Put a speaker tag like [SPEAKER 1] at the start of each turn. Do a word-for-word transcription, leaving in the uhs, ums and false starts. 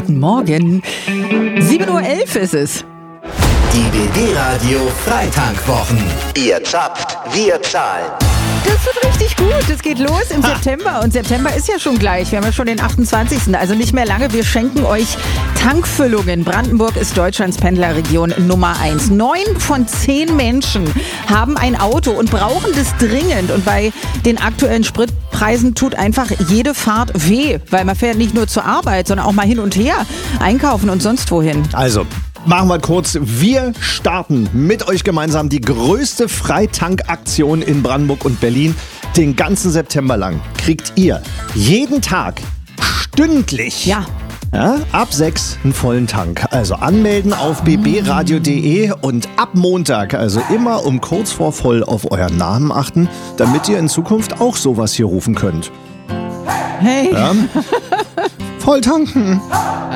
[SPEAKER 1] Guten Morgen. sieben Uhr elf ist es.
[SPEAKER 2] Die B B-Radio Freitank-Wochen. Ihr zapft, wir zahlen.
[SPEAKER 1] Das wird richtig gut. Es geht los im September. Und September ist ja schon gleich. Wir haben ja schon den achtundzwanzigsten Also nicht mehr lange. Wir schenken euch Tankfüllungen. Brandenburg ist Deutschlands Pendlerregion Nummer eins. Neun von zehn Menschen haben ein Auto und brauchen das dringend. Und bei den aktuellen Spritpreisen tut einfach jede Fahrt weh. Weil man fährt nicht nur zur Arbeit, sondern auch mal hin und her einkaufen und sonst wohin.
[SPEAKER 3] Also, machen wir kurz. Wir starten mit euch gemeinsam die größte Freitankaktion in Brandenburg und Berlin. Den ganzen September lang kriegt ihr jeden Tag stündlich
[SPEAKER 1] Ja.
[SPEAKER 3] Ja, ab sechs einen vollen Tank. Also anmelden auf b b radio punkt d e und ab Montag, also immer um kurz vor voll auf euren Namen achten, damit ihr in Zukunft auch sowas hier rufen könnt.
[SPEAKER 1] Hey.
[SPEAKER 3] Ja? Voll tanken.